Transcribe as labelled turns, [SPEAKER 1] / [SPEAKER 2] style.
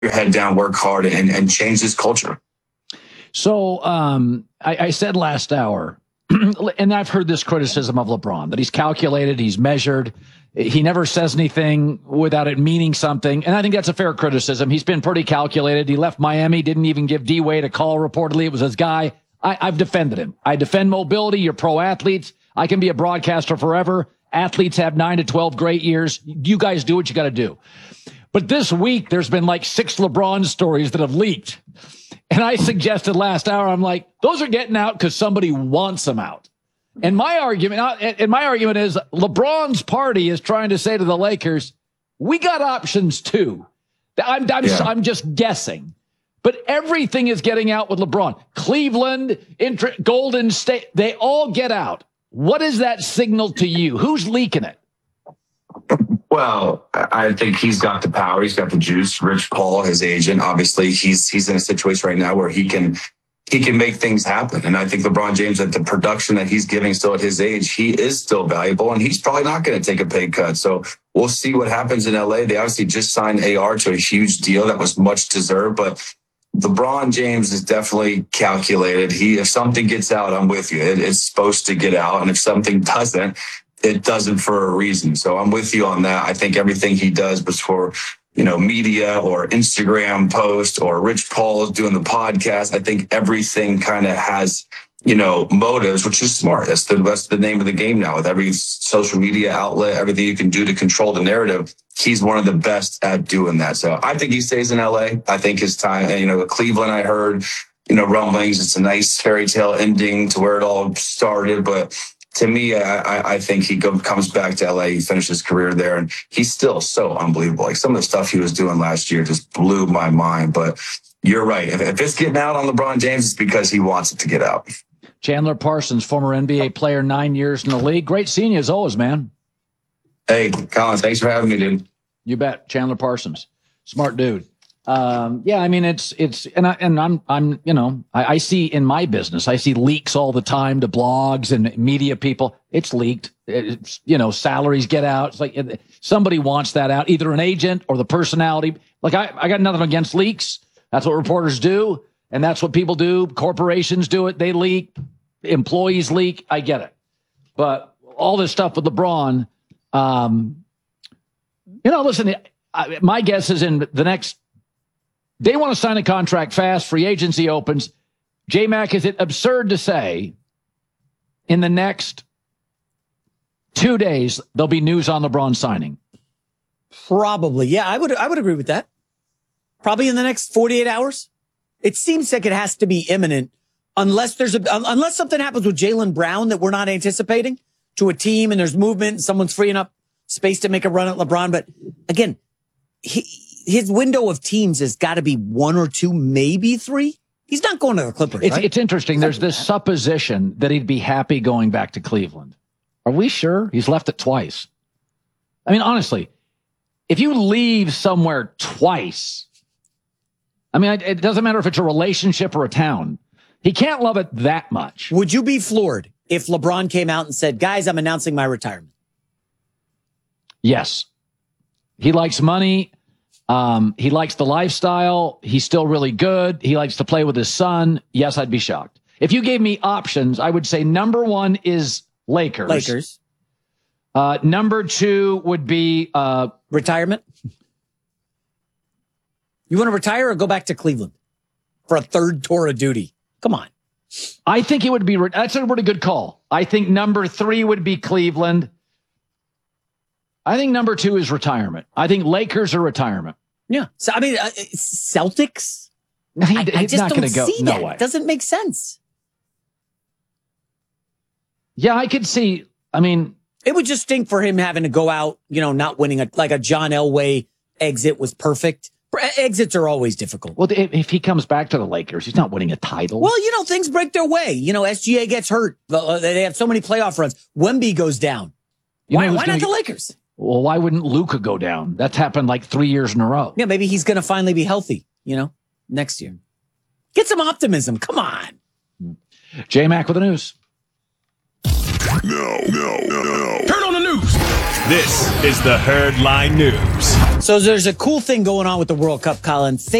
[SPEAKER 1] your head down, work hard, and change this culture.
[SPEAKER 2] So I said last hour, and I've heard this criticism of LeBron, that he's calculated, he's measured, he never says anything without it meaning something. And I think that's a fair criticism. He's been pretty calculated. He left Miami, didn't even give D-Wade a call, reportedly. It was his guy. I've defended him. I defend mobility. You're pro athletes. I can be a broadcaster forever. Athletes have 9 to 12 great years. You guys do what you got to do. But this week, there's been like 6 LeBron stories that have leaked. And I suggested last hour, I'm like, those are getting out because somebody wants them out. And my argument is LeBron's party is trying to say to the Lakers, we got options too. I'm just guessing. But everything is getting out with LeBron. Cleveland, Golden State, they all get out. What is that signal to you? Who's leaking it?
[SPEAKER 1] Well, I think he's got the power. He's got the juice. Rich Paul, his agent, obviously he's in a situation right now where he can make things happen. And I think LeBron James, at the production that he's giving still at his age, he is still valuable, and he's probably not going to take a pay cut. So we'll see what happens in LA. They obviously just signed AR to a huge deal that was much deserved, but LeBron James is definitely calculated. If something gets out, I'm with you. It's supposed to get out. And if something doesn't, it doesn't for a reason. So I'm with you on that. I think everything he does before, media or Instagram post or Rich Paul is doing the podcast, I think everything kind of has, motives, which is smart. That's the name of the game now with every social media outlet, everything you can do to control the narrative. He's one of the best at doing that. So I think he stays in LA. I think his time, Cleveland, I heard, rumblings. It's a nice fairy tale ending to where it all started. But to me, I think he comes back to LA. He finished his career there, and he's still so unbelievable. Like some of the stuff he was doing last year just blew my mind. But you're right. If it's getting out on LeBron James, it's because he wants it to get out.
[SPEAKER 2] Chandler Parsons, former NBA player, 9 years in the league. Great seeing you as always, man.
[SPEAKER 1] Hey, Colin, thanks for having me, dude.
[SPEAKER 2] You bet. Chandler Parsons, smart dude. I mean, I see in my business, I see leaks all the time to blogs and media people. It's leaked. Salaries get out. It's like somebody wants that out, either an agent or the personality. Like I got nothing against leaks. That's what reporters do. And that's what people do. Corporations do it. They leak. Employees leak. I get it. But all this stuff with LeBron, listen, my guess is in the next, they want to sign a contract fast. Free agency opens. J-Mac, is it absurd to say in the next 2 days, there'll be news on LeBron signing?
[SPEAKER 3] Probably. Yeah, I would agree with that. Probably in the next 48 hours. It seems like it has to be imminent unless something happens with Jaylen Brown that we're not anticipating to a team and there's movement and someone's freeing up space to make a run at LeBron. But again, his window of teams has got to be 1 or 2, maybe 3. He's not going to the Clippers.
[SPEAKER 2] It's interesting. There's this supposition that he'd be happy going back to Cleveland. Are we sure? He's left it twice. I mean, honestly, if you leave somewhere twice, I mean, it doesn't matter if it's a relationship or a town. He can't love it that much.
[SPEAKER 3] Would you be floored if LeBron came out and said, guys, I'm announcing my retirement?
[SPEAKER 2] Yes. He likes money. He likes the lifestyle. He's still really good. He likes to play with his son. Yes, I'd be shocked. If you gave me options, I would say number 1 is Lakers. Number 2 would be
[SPEAKER 3] retirement. You want to retire or go back to Cleveland for a third tour of duty? Come on.
[SPEAKER 2] I think it would be, that's a pretty good call. I think number 3 would be Cleveland. I think number 2 is retirement. I think Lakers are retirement.
[SPEAKER 3] Yeah. So, I mean, Celtics?
[SPEAKER 2] I just
[SPEAKER 3] don't
[SPEAKER 2] go.
[SPEAKER 3] see
[SPEAKER 2] No
[SPEAKER 3] that.
[SPEAKER 2] way.
[SPEAKER 3] It doesn't make sense.
[SPEAKER 2] Yeah, I could see. I mean,
[SPEAKER 3] it would just stink for him having to go out, not winning like a John Elway exit was perfect. Exits are always difficult.
[SPEAKER 2] Well, if he comes back to the Lakers, he's not winning a title.
[SPEAKER 3] Well, things break their way. SGA gets hurt. They have so many playoff runs. Wemby goes down. Why not the Lakers?
[SPEAKER 2] Well, why wouldn't Luka go down? That's happened like 3 years in a row.
[SPEAKER 3] Yeah, maybe he's going to finally be healthy, next year. Get some optimism. Come on.
[SPEAKER 2] J-Mac with the news.
[SPEAKER 4] No. Turn on the news. This is the Herd Line News.
[SPEAKER 3] So there's a cool thing going on with the World Cup, Colin.